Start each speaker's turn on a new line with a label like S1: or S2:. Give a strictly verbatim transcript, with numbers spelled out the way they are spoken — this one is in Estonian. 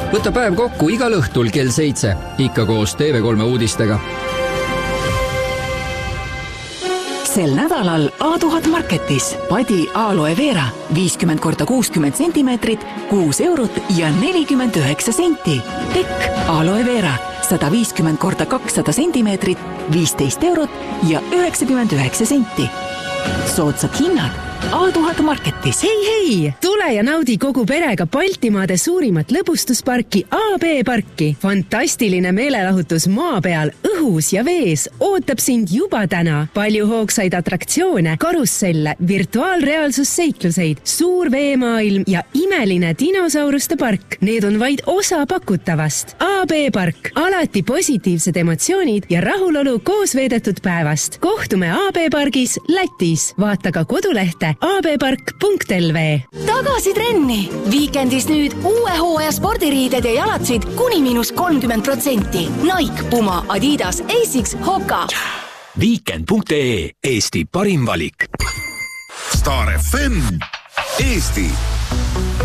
S1: Võta päev kokku igal õhtul kell seitse, ikka koos T V kolme uudistega.
S2: Sel nädalal A tuhat Marketis padi aloe vera viiskümmend korda kuuskümmend sentimeetrit, kuus eurot ja nelikümmend üheksa senti. Tekk aloe vera sada viiskümmend korda kakssada sentimeetrit, viisteist eurot ja üheksakümmend üheksa senti. Soodsad hinnad A tuhat Marketis.
S3: Hei, hei! Tule ja naudi kogu perega Baltimaade suurimat lõbustusparki A B parki. Fantastiline meelelahutus maa peal, õhus ja vees ootab sind juba täna. Palju hoogsaid atraktsioone, karusselle, virtuaalreaalsusseikluseid, suur veemaailm ja imeline dinosauruste park. Need on vaid osa pakutavast. A B park. Alati positiivsed emotsioonid ja rahulolu koos veedetud päevast. Kohtume A B pargis Lätis. Vaata ka kodulehte a b park punkt l v.
S4: Tagasi trenni! Viikendis nüüd uue hooaja spordiriided ja jalatsid kuni miinus kolmkümmend protsenti. Nike, Puma, Adidas, Asics, Hoka.
S5: Weekend punkt ee, Eesti parim valik.
S6: Star F M Eesti